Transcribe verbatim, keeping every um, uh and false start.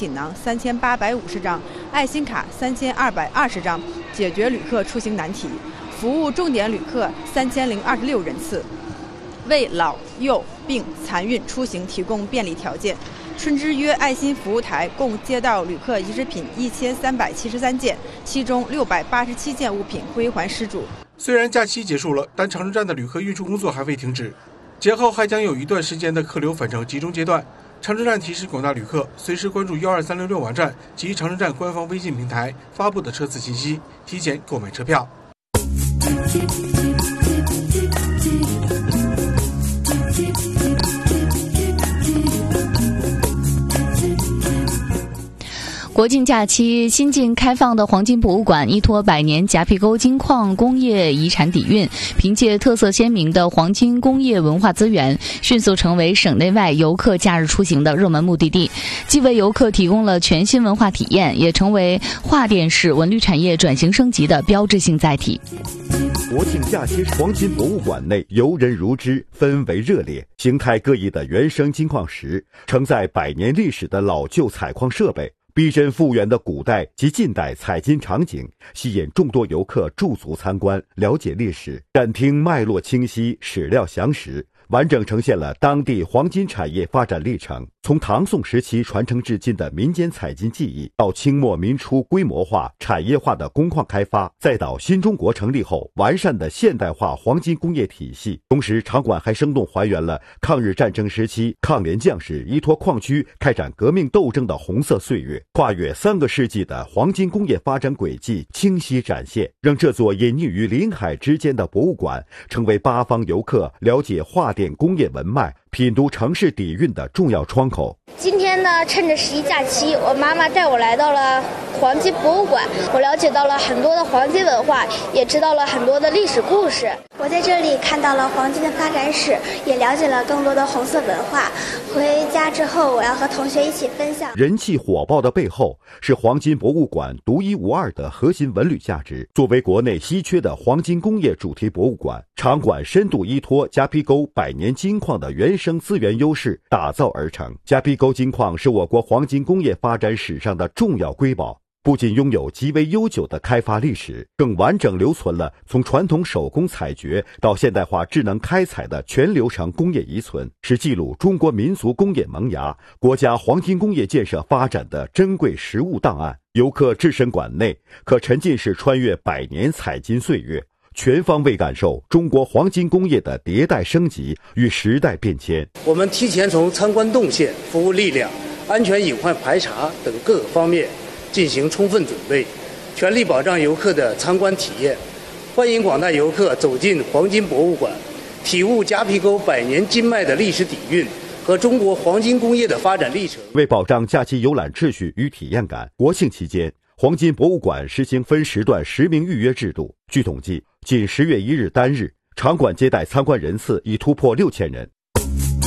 锦囊三千八百五十张，爱心卡三千二百二十张，解决旅客出行难题，服务重点旅客三千零二十六人次，为老幼病残孕出行提供便利条件。春之约爱心服务台共接到旅客遗失品一千三百七十三件，其中六百八十七件物品归还失主。 虽然假期结束了，但长春站的旅客运输工作还未停止，节后还将有一段时间的客流返程集中阶段。长春站提示广大旅客，随时关注幺二三六六网站及长春站官方微信平台发布的车次信息，提前购买车票。 国庆假期，新近开放的黄金博物馆依托百年夹皮沟金矿工业遗产底蕴，凭借特色鲜明的黄金工业文化资源，迅速成为省内外游客假日出行的热门目的地，既为游客提供了全新文化体验，也成为桦甸市文旅产业转型升级的标志性载体。 国庆假期，黄金博物馆内游人如织，氛围热烈，形态各异的原生金矿石，承载百年历史的老旧采矿设备，逼真复原的古代及近代采金场景，吸引众多游客驻足参观，了解历史，展厅脉络清晰，史料详实，完整呈现了当地黄金产业发展历程，从唐宋时期传承至今的民间采金技艺，到清末民初规模化产业化的工矿开发，再到新中国成立后完善的现代化黄金工业体系。同时，场馆还生动还原了抗日战争时期抗联将士依托矿区开展革命斗争的红色岁月，跨越三个世纪的黄金工业发展轨迹清晰展现，让这座隐匿于林海之间的博物馆成为八方游客了解桦甸工业文脉、品读城市底蕴的重要窗口。 今天呢，趁着十一假期，我妈妈带我来到了黄金博物馆，我了解到了很多的黄金文化，也知道了很多的历史故事。 我在这里看到了黄金的发展史，也了解了更多的红色文化。回家之后，我要和同学一起分享。 人气火爆的背后，是黄金博物馆独一无二的核心文旅价值。作为国内稀缺的黄金工业主题博物馆，场馆深度依托夹皮沟百年金矿的原生资源优势打造而成。夹皮沟金矿是我国黄金工业发展史上的重要瑰宝，不仅拥有极为悠久的开发历史，更完整留存了从传统手工采掘到现代化智能开采的全流程工业遗存，是记录中国民族工业萌芽、国家黄金工业建设发展的珍贵实物档案。游客置身馆内，可沉浸式穿越百年采金岁月，全方位感受中国黄金工业的迭代升级与时代变迁。 我们提前从参观动线、服务力量、安全隐患排查等各个方面进行充分准备，全力保障游客的参观体验。欢迎广大游客走进黄金博物馆，体悟夹皮沟百年金脉的历史底蕴和中国黄金工业的发展历程。 为保障假期游览秩序与体验感，国庆期间，黄金博物馆实行分时段实名预约制度。据统计，仅十月一日单日，场馆接待参观人次已突破六千人。